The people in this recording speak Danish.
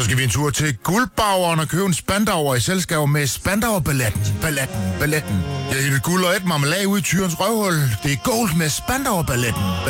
skal vi en tur til Guldbageren og købe en Spandauer i selskab med Spandauer-balletten. Jeg hedder guld og et marmelade ud i tyrens røvhul. Det er gold med Spandauer-balletten.